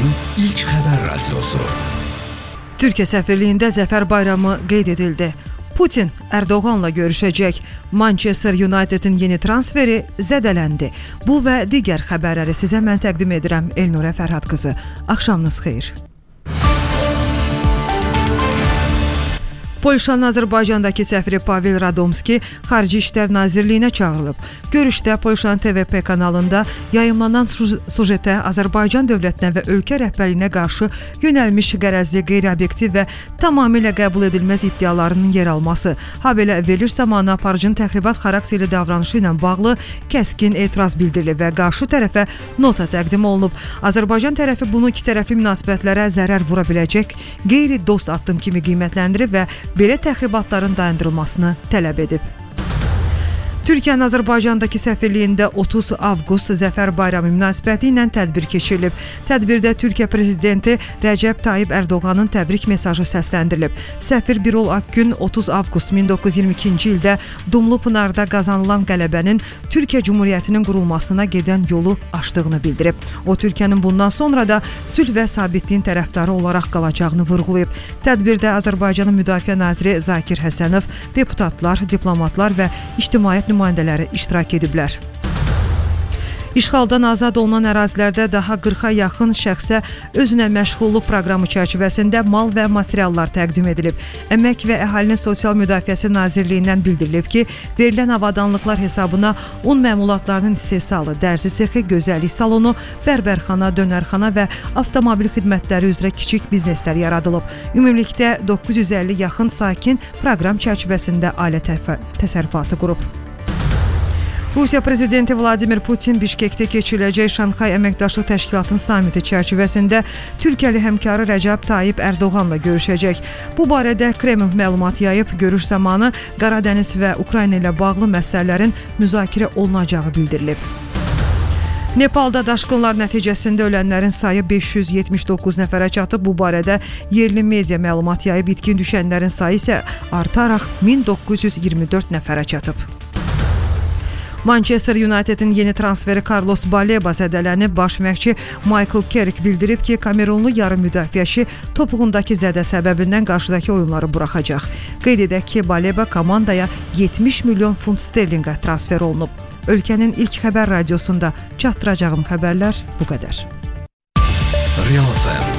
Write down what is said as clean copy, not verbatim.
Türkiyənin ilk xəbər radiosu. Türkiyə səfirliyində Zəfər bayramı qeyd edildi. Putin Erdoğanla görüşəcək. Manchester United'in yeni transferi zədələndi. Bu və digər xəbərləri sizə mən təqdim edirəm. Elnurə Fərhad qızı. Axşamınız xeyir. Polşanın Azərbaycandakı səfiri Pavel Radomski Xarici İşlər Nazirliyinə çağırılıb. Görüşdə Polşanın TVP kanalında yayımlanan sujetə Azərbaycan dövlətinə və ölkə rəhbərliyinə qarşı yönəlmiş qərəzli, qeyri-obyektiv və tamamilə qəbul edilməz iddialarının yer alması, habelə veriliş zamanı aparıcının təxribat xarakterli davranışı ilə bağlı kəskin etiraz bildirilib və qarşı tərəfə nota təqdim olunub. Azərbaycan tərəfi bunu ikitərəfli münasibətlərə zərər vura biləcək qeyri-dost addım kimi qiymətləndirib və belə təxribatların dayandırılmasını tələb edib. Türkiyənin Azərbaycandakı səfirliyində 30 avqust Zəfər bayramı münasibəti ilə tədbir keçirilib. Tədbirdə Türkiyə prezidenti Rəcəb Tayyib Erdoğanın təbrik mesajı səsləndirilib. Səfir Birol Akgün 30 avqust 1922-ci ildə Dumlupınarda qazanılan qələbənin Türkiyə Cumhuriyyətinin qurulmasına gedən yolu açdığını bildirib. O, Türkiyənin bundan sonra da sülh və sabitliyin tərəfdarı olaraq qalacağını vurğulayıb. Tədbirdə Azərbaycanın Müdafiə naziri Zakir Həsənov, deputatlar, diplomatlar və ictimaiyyət nümayəndələri iştirak ediblər. İşğaldan azad olunan ərazilərdə daha 40-a yaxın şəxsə özünə məşğulluq proqramı çərçivəsində mal və materiallar təqdim edilib. Əmək və Əhalinin Sosial Müdafiəsi Nazirliyindən bildirilib ki, verilən avadanlıqlar hesabına un məmulatlarının istehsalı, dərzi sexi, gözəllik salonu, bərbərxana, dönərxana və avtomobil xidmətləri üzrə kiçik bizneslər yaradılıb. Ümumilikdə 950 yaxın sakin proqram çərçivəsində ailə təsərrüfatı qurub. Rusiya prezidenti Vladimir Putin Bişkekdə keçiriləcək Şanxay Əməkdaşlıq Təşkilatının samiti çərçivəsində Türkiyəli həmkarı Rəcəb Tayyib Erdoğanla görüşəcək. Bu barədə Kreml məlumat yayıb, görüş zamanı Qaradəniz və Ukrayna ilə bağlı məsələlərin müzakirə olunacağı bildirilib. Nepalda daşqınlar nəticəsində ölənlərin sayı 579 nəfərə çatıb. Bu barədə yerli media məlumat yayıb, itkin düşənlərin sayı isə artaraq 1924 nəfərə çatıb. Manchester United'in yeni transferi Carlos Baleba zədələnib. Baş məşqçi Michael Carrick bildirib ki, Kamerunlu yarım müdafiəçi topuğundakı zədə səbəbindən qarşıdakı oyunları buraxacaq. Qeyd edək ki, Baleba komandaya 70 milyon funt sterlinqə transfer olunub. Ölkənin ilk xəbər radiosunda çatdıracağım xəbərlər bu qədər. Real FM